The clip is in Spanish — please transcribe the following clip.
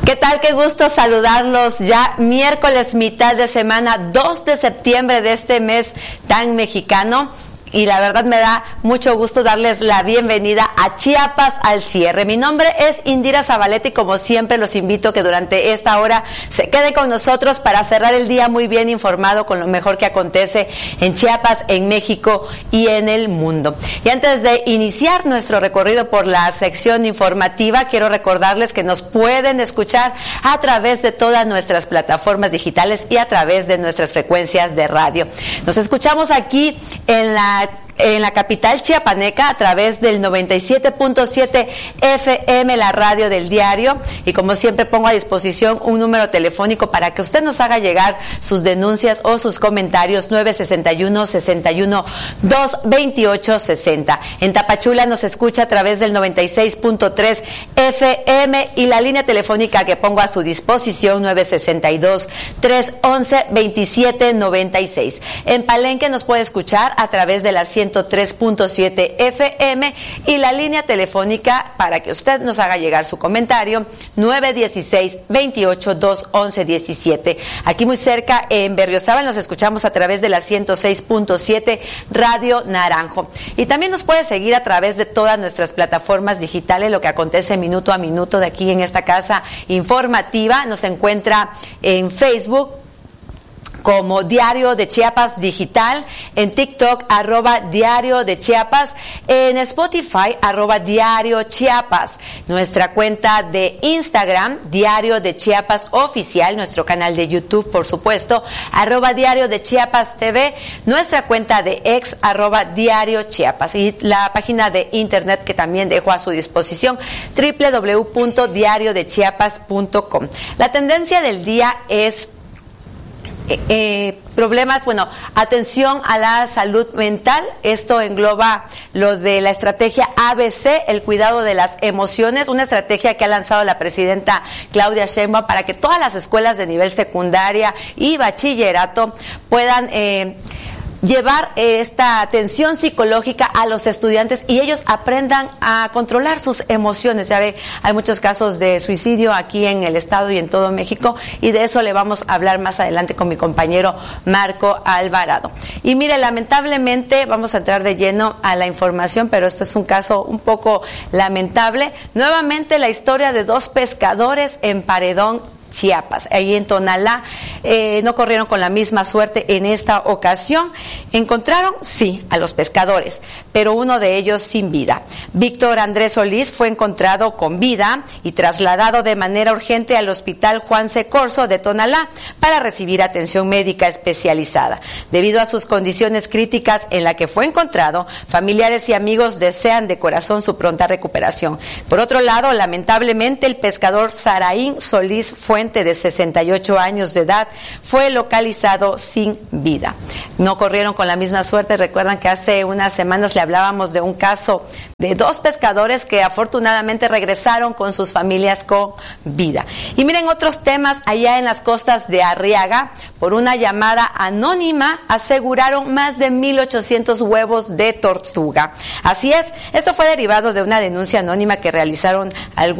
¿Qué tal? Qué gusto saludarlos ya miércoles, mitad de semana, 2 de septiembre de este mes tan mexicano. Y la verdad me da mucho gusto darles la bienvenida a Chiapas al cierre. Mi nombre es Indira Zabaleta y como siempre los invito a que durante esta hora se quede con nosotros para cerrar el día muy bien informado con lo mejor que acontece en Chiapas, en México y en el mundo. Y antes de iniciar nuestro recorrido por la sección informativa, quiero recordarles que nos pueden escuchar a través de todas nuestras plataformas digitales y a través de nuestras frecuencias de radio. Nos escuchamos aquí en la capital chiapaneca a través del 97.7 FM, la radio del diario, y como siempre pongo a disposición un número telefónico para que usted nos haga llegar sus denuncias o sus comentarios, 961-61-228-60. En Tapachula nos escucha a través del 96.3 FM y la línea telefónica que pongo a su disposición, 962-311-2796. En Palenque nos puede escuchar a través de la 103.7 FM y la línea telefónica para que usted nos haga llegar su comentario, 916-28-211-17. Aquí muy cerca en Berriozábal nos escuchamos a través de la 106.7 Radio Naranjo. Y también nos puede seguir a través de todas nuestras plataformas digitales, lo que acontece minuto a minuto de aquí en esta casa informativa. Nos encuentra en Facebook como Diario de Chiapas Digital, en TikTok, @Diario de Chiapas, en Spotify, @Diario Chiapas, nuestra cuenta de Instagram, Diario de Chiapas Oficial, nuestro canal de YouTube, por supuesto, @Diario de Chiapas TV, nuestra cuenta de X, @Diario Chiapas, y la página de internet que también dejo a su disposición, www.diariodechiapas.com. La tendencia del día es problemas, atención a la salud mental. Esto engloba lo de la estrategia ABC, el cuidado de las emociones, una estrategia que ha lanzado la presidenta Claudia Sheinbaum para que todas las escuelas de nivel secundaria y bachillerato puedan llevar esta atención psicológica a los estudiantes y ellos aprendan a controlar sus emociones. Ya ve, hay muchos casos de suicidio aquí en el estado y en todo México, y de eso le vamos a hablar más adelante con mi compañero Marco Alvarado. Y mire, lamentablemente vamos a entrar de lleno a la información, pero este es un caso un poco lamentable. Nuevamente la historia de 2 pescadores en Paredón, Chiapas. Ahí en Tonalá no corrieron con la misma suerte en esta ocasión. Encontraron, sí, a los pescadores, pero uno de ellos sin vida. Víctor Andrés Solís fue encontrado con vida y trasladado de manera urgente al Hospital Juan C. Corzo de Tonalá para recibir atención médica especializada. Debido a sus condiciones críticas en la que fue encontrado, familiares y amigos desean de corazón su pronta recuperación. Por otro lado, lamentablemente, el pescador Saraín Solís Fuente, de 68 años de edad, fue localizado sin vida. No corrieron con la misma suerte. Recuerdan que hace unas semanas le hablábamos de un caso de 2 pescadores que afortunadamente regresaron con sus familias con vida. Y miren otros temas allá en las costas de Arriaga. Por una llamada anónima aseguraron más de 1,800 huevos de tortuga. Así es, esto fue derivado de una denuncia anónima que realizaron algunos